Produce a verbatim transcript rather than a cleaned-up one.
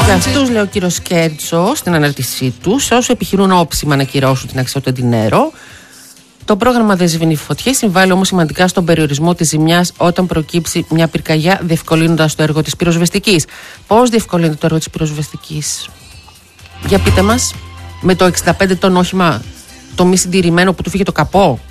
Για αυτούς, λέει ο κύριος Κέρτσο στην αναρτησή του, σε όσους επιχειρούν όψιμα να κυρώσουν την αξία του Εντινέρο, το πρόγραμμα δεν σβήνει φωτιές, συμβάλλει όμως σημαντικά στον περιορισμό της ζημιάς όταν προκύψει μια πυρκαγιά, διευκολύνοντας το έργο της πυροσβεστικής. Πώς διευκολύνεται το έργο της πυροσβεστικής? Για πείτε μας, με το εξήντα πέντε τόν όχημα, το μη συντηρημένο που του φύγε το καπό.